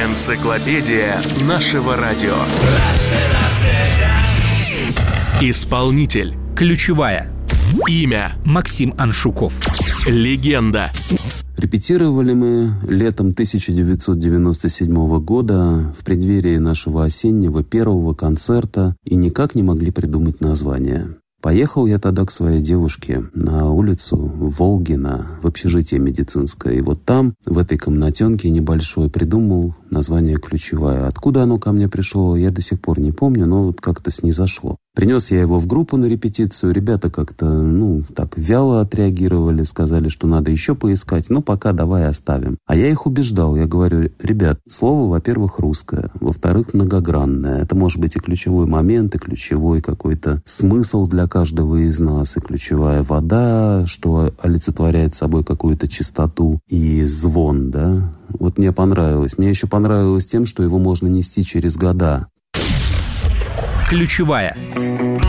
Энциклопедия нашего радио. Исполнитель. Ключевая. Имя. Максим Аншуков. Легенда. Репетировали мы летом 1997 года в преддверии нашего осеннего первого концерта и никак не могли придумать название. Поехал я тогда к своей девушке на улицу Волгина, в общежитие медицинское. И вот там, в этой комнатенке небольшой, придумал название «Ключевая». Откуда оно ко мне пришло, я до сих пор не помню, но вот как-то снизошло. Принес я его в группу на репетицию. Ребята как-то, так вяло отреагировали, сказали, что надо еще поискать. Пока давай оставим. А я их убеждал. Я говорю: ребят, слово, во-первых, русское, во-вторых, многогранное. Это может быть и ключевой момент, и ключевой какой-то смысл для каждого из нас, и ключевая вода, что олицетворяет собой какую-то чистоту и звон, да. Вот мне понравилось. Мне еще понравилось тем, что его можно нести через года. Ключевая.